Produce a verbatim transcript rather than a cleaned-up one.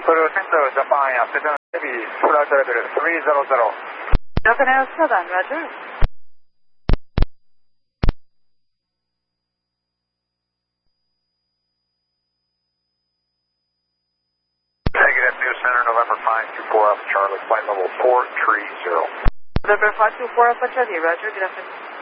Apple Center, Japan, Seven Heavy, flight level three hundred. Broken Arrow seven, roger. Negative, New Center, November five two four Alpha Charlie, flight level four three zero. November five two four Alpha Charlie, roger, good afternoon.